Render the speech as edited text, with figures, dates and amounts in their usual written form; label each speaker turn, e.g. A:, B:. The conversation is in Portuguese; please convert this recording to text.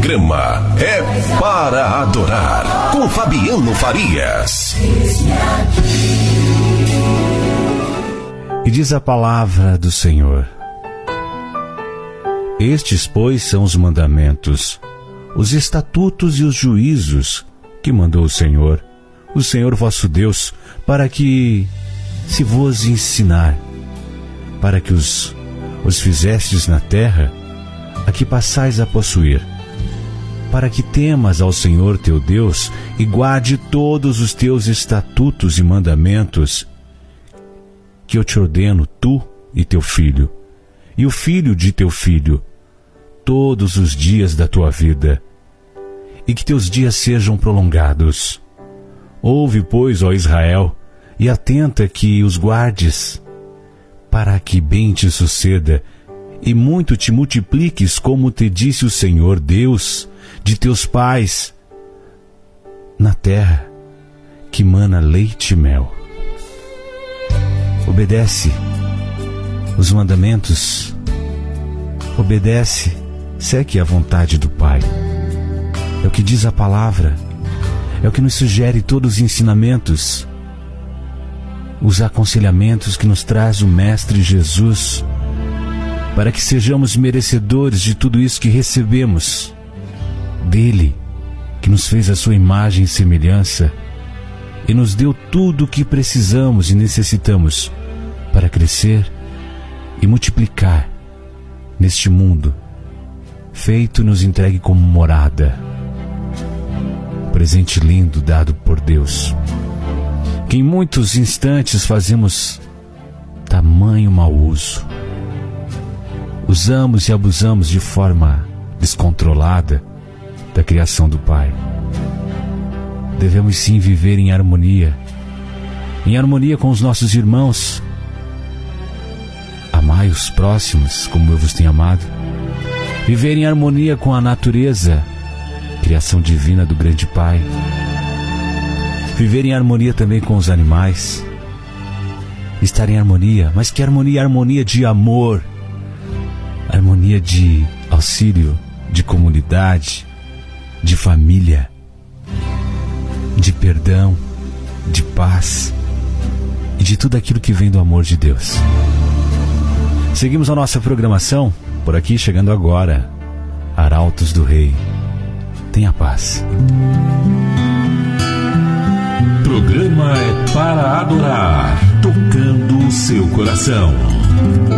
A: programa é para adorar, com Fabiano Farias.
B: E diz a palavra do Senhor: estes, pois, são os mandamentos, os estatutos e os juízos que mandou o Senhor vosso Deus, para que se vos ensinar, para que os fizestes na terra, a que passais a possuir, para que temas ao Senhor teu Deus e guarde todos os teus estatutos e mandamentos, que eu te ordeno, tu e teu filho, e o filho de teu filho, todos os dias da tua vida, e que teus dias sejam prolongados. Ouve, pois, ó Israel, e atenta que os guardes, para que bem te suceda, e muito te multipliques, como te disse o Senhor, Deus de teus pais, na terra que mana leite e mel. Obedece os mandamentos, obedece, segue a vontade do Pai. É o que diz a palavra, é o que nos sugere todos os ensinamentos, os aconselhamentos que nos traz o Mestre Jesus, para que sejamos merecedores de tudo isso que recebemos dele, que nos fez a sua imagem e semelhança e nos deu tudo o que precisamos e necessitamos para crescer e multiplicar neste mundo feito e nos entregue como morada. Presente lindo dado por Deus, que em muitos instantes fazemos tamanho mau uso. Usamos e abusamos de forma descontrolada da criação do Pai. Devemos sim viver em harmonia com os nossos irmãos. Amai os próximos como eu vos tenho amado. Viver em harmonia com a natureza, criação divina do grande Pai. Viver em harmonia também com os animais. Estar em harmonia, mas que harmonia? Harmonia de amor, harmonia de auxílio, de comunidade, de família, de perdão, de paz e de tudo aquilo que vem do amor de Deus. Seguimos a nossa programação por aqui, chegando agora, Arautos do Rei. Tenha paz.
A: Programa é para adorar, tocando o seu coração.